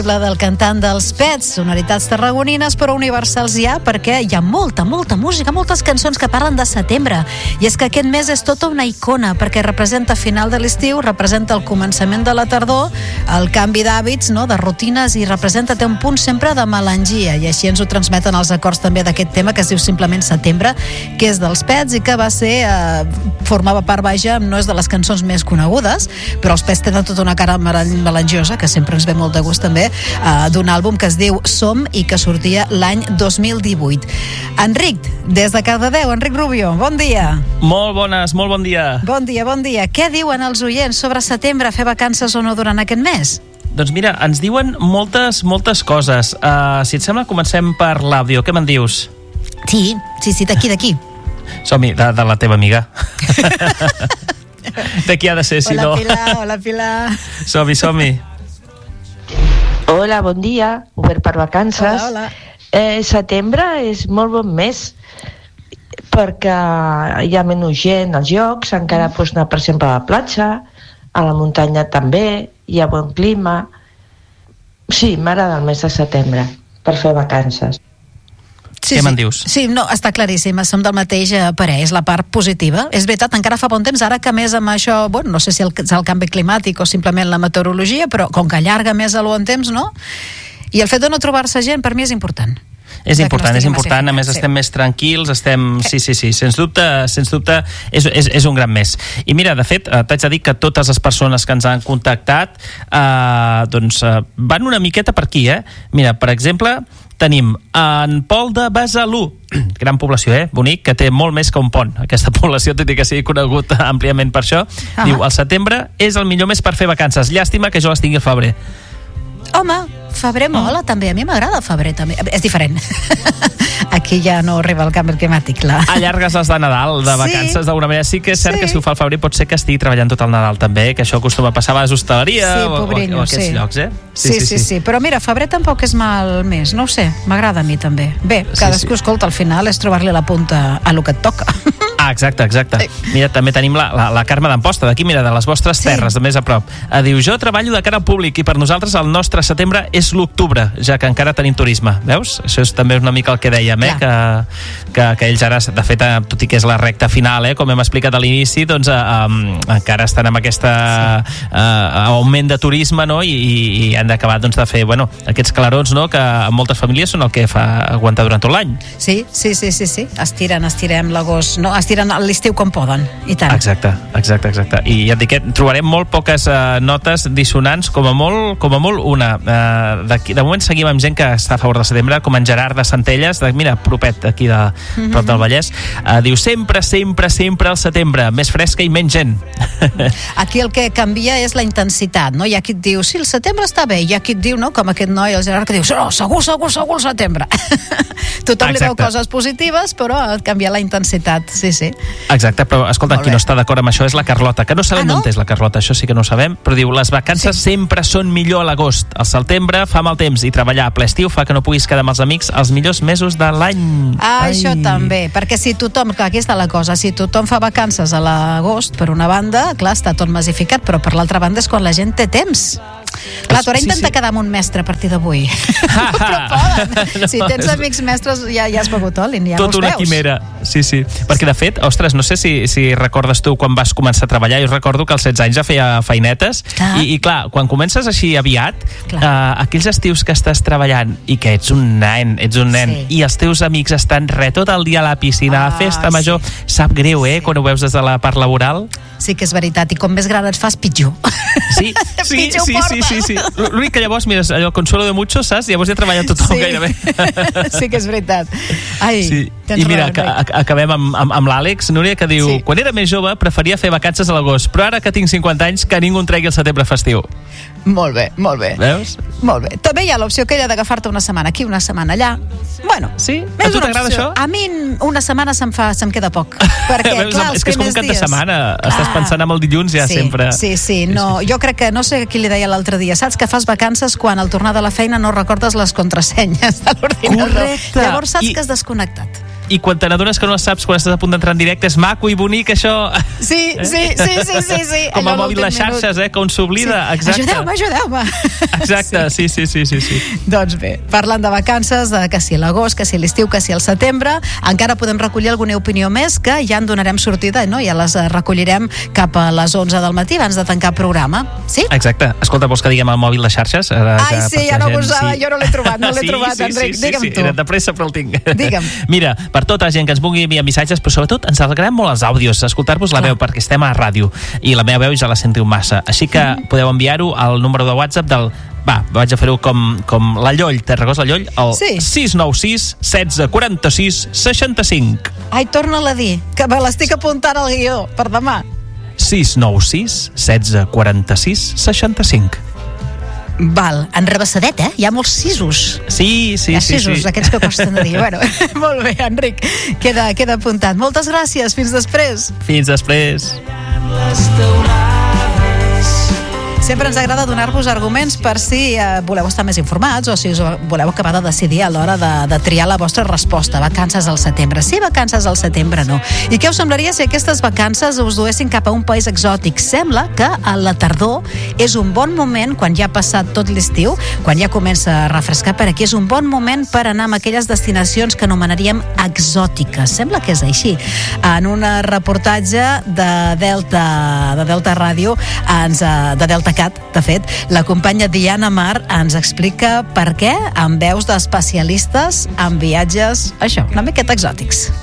La del cantant dels Pets, sonoritats tarragonines però universals ja, perquè hi ha molta música, moltes cançons que parlen de setembre, i és que aquest mes és tota una icona, perquè representa final de l'estiu, representa el començament de la tardor, el canvi d'hàbits, no?, de rutines, i té un punt sempre de melangia, i així ens ho transmeten els acords també d'aquest tema que es diu simplement Setembre, que és dels Pets i que va ser, formava part, vaja, no és de les cançons més conegudes, però els Pets tenen tota una cara melangiosa que sempre ens ve molt de gust també, d'un àlbum que es diu Som i que sortia l'any 2018. Enric, des de Cardedeu, Enric Rubio, bon dia. Molt bones, molt bon dia. Bon dia. Què diuen els oients sobre setembre, fer vacances o no durant aquest mes? Doncs mira, ens diuen moltes coses. Si et sembla, comencem per l'àudio. Què me'n dius? Sí, d'aquí. Som-hi, de la teva amiga. De qui ha de ser, si no? Hola, Pilar. Som-hi. Hola, bon dia. Obert per vacances. Hola. Setembre és molt bon mes perquè hi ha menys gent als llocs, encara pots anar, per exemple, a la platja, a la muntanya també, hi ha bon clima. Sí, m'agrada el mes de setembre per fer vacances. Sí, Què me'n dius? Sí, no, està claríssim, som del mateix parer, és la part positiva. És veritat, encara fa bon temps, ara que més amb això, bueno, no sé si és el canvi climàtic o simplement la meteorologia, però com que allarga més el bon temps, no? I el fet de no trobar-se gent, per mi és important. És important, a més estem més tranquils, sí, sens dubte és un gran mes. I mira, de fet, t'haig de dir que totes les persones que ens han contactat van una miqueta per aquí, Mira, per exemple, tenim en Pol de Besalú, gran població, bonic, que té molt més que un pont, aquesta població, tot i que sigui conegut àmpliament per això. Diu, el setembre és el millor mes per fer vacances, llàstima que jo les tingui al febrer. Home, febrer mola també, a mi m'agrada el febrer també, és diferent. Aquí ja no arriba el canvi climàtic, clar. Allargues les de Nadal, de vacances, d'alguna manera. Sí que és cert que si ho fa al febrer pot ser que estigui treballant tot el Nadal també, que això acostuma a passar a l'hostaleria o a aquests llocs, Sí, però mira, febrer tampoc és mal mes, no ho sé, m'agrada a mi també. Bé, cadascú, escolta, al final és trobar-li la punta a lo que et toca. Exacte. Mira, també tenim la Carme d'Amposta, d'aquí, mira, de les vostres terres, de més a prop. Diu, jo treballo de cara al públic i per nosaltres el nostre setembre és l'octubre, ja que encara tenim turisme. Veus? Això és també una mica el que dèiem, que ells ara, de fet, tot i que és la recta final, com hem explicat a l'inici, doncs encara estan amb aquesta augment de turisme, no? I han d'acabar de fer, aquests clarons, no? Que en moltes famílies són el que fa aguantar durant tot l'any. Sí. Estirem l'agost, no? Estiren l'estiu com poden, i tant. Exacte. I ja et dic que trobarem molt poques notes dissonants, com a molt una. De moment seguim amb gent que està a favor de setembre, com en Gerard de Centelles, mira, propet aquí de prop del Vallès. Diu, sempre el setembre, més fresca i menys gent. Aquí el que canvia és la intensitat, no? Hi ha qui et diu, sí, el setembre està bé, hi ha qui et diu, no?, com aquest noi, el Gerard, que diu, no, segur el setembre. Tothom li veu coses positives, però canvia la intensitat, sí. Exacte, però escolta, qui no està d'acord amb això és la Carlota, que no sabem on és la Carlota, això sí que no ho sabem, però diu, les vacances sempre són millor a l'agost. Al setembre fa mal temps i treballar a ple estiu fa que no puguis quedar amb els amics els millors mesos de l'any. Això també, perquè si tothom, clar, aquí està la cosa, si tothom fa vacances a l'agost, per una banda, clar, està tot massificat, però per l'altra banda és quan la gent té temps. Clar, tu ara intenta quedar amb un mestre a partir d'avui. Però poden. Si tens amics mestres ja has begut oli, ja no els veus. Tot una quimera, sí. Perquè de fet, ostres, no sé si recordes tu quan vas començar a treballar, jo recordo que als 16 anys ja feia feinetes, i clar, quan comences així aviat, aquells estius que estàs treballant i que ets un nen, i els teus amics estan tot el dia a la piscina, a la festa major, sap greu, quan ho veus des de la part laboral. Sí que és veritat, i com més gran et fas, pitjor. Sí. L'únic que llavors, mira, allò, consuelo de mucho, saps? Llavors ja treballa tothom gairebé. Sí que és veritat. I mira, acabem amb l'Àlex, Núria, que diu, quan era més jove preferia fer vacances a l'agost, però ara que tinc 50 anys que ningú em tregui el setembre festiu. Molt bé. Veus? Molt bé. També hi ha l'opció aquella d'agafar-te una setmana aquí, una setmana allà. Bueno, sí? A tu t'agrada això? A mi una setmana se'm queda poc. Perquè, clar, els primers dies... És que és com un cap de setmana. Estàs pensant en el dilluns ja sempre. Sí. No, jo crec que, no sé qui li deia l'altre dia, saps que fas vacances quan al tornar de la feina no recordes les contrasenyes de l'ordinador. Correcte. Llavors saps que has desconnectat. i quan te n'adones que no saps quan estàs a punt d'entrar en directe, és maco i bonic, això. Sí. Com el mòbil de xarxes, que on s'oblida. Sí. Exacte. Ajudeu-me. Exacte, sí. Doncs bé, parlant de vacances, que si l'agost, que si l'estiu, que si el setembre, encara podem recollir alguna opinió més que ja en donarem sortida, no? Ja les recollirem cap a les 11 del matí abans de tancar programa. Sí? Exacte. Escolta, vols que diguem el mòbil de xarxes? Ai, sí, ja no ho usava, jo no l'he trobat, Enric. Digue'm tu. Era de pressa, però el tinc. Digue'm. Mira, per tota la gent que ens vulgui enviar missatges, però sobretot ens agraden molt els àudios, escoltar-vos la veu, perquè estem a ràdio, i la meva veu ja la sentiu massa. Així que podeu enviar-ho al número de WhatsApp del... Va, vaig a fer-ho com la Lloll, te'n recordes la Lloll? El 696 16 46 65. Ai, torna-la a dir, que me l'estic apuntant al guió per demà. 696 16 46 65. Val, enrevessadet, Hi ha molts sisos. Sí. Hi ha sisos, aquests que costen de dir. Bueno, molt bé, Enric, queda apuntat. Moltes gràcies, fins després. Fins després. Sempre ens agrada donar-vos arguments per si voleu estar més informats o si us voleu acabar de decidir a l'hora de triar la vostra resposta. Vacances al setembre sí, vacances al setembre no. I què us semblaria si aquestes vacances us duessin cap a un país exòtic? Sembla que a la tardor és un bon moment, quan ja ha passat tot l'estiu, quan ja comença a refrescar per aquí, és un bon moment per anar a aquelles destinacions que anomenaríem exòtiques. Sembla que és així. En un reportatge de Delta Ràdio, de Delta Cat, de fet, la companya Diana Mar ens explica per què amb veus d'especialistes en viatges, això, una miqueta exòtics.